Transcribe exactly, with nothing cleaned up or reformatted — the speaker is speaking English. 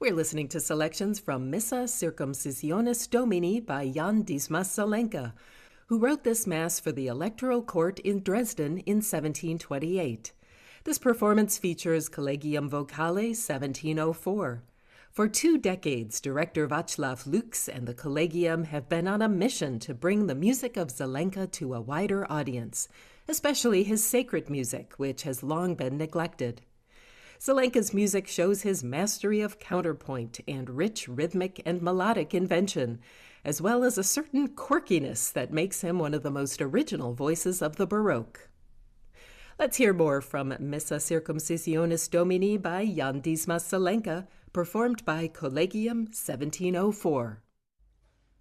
We're listening to selections from Missa Circumcisionis Domini by Jan Dismas Zelenka, who wrote this Mass for the Electoral Court in Dresden in seventeen twenty-eight. This performance features Collegium Vocale seventeen oh four. For two decades, Director Václav Lux and the Collegium have been on a mission to bring the music of Zelenka to a wider audience, especially his sacred music, which has long been neglected. Zelenka's music shows his mastery of counterpoint and rich rhythmic and melodic invention, as well as a certain quirkiness that makes him one of the most original voices of the Baroque. Let's hear more from Missa Circumcisionis Domini by Jan Dismas Zelenka, performed by Collegium seventeen oh four.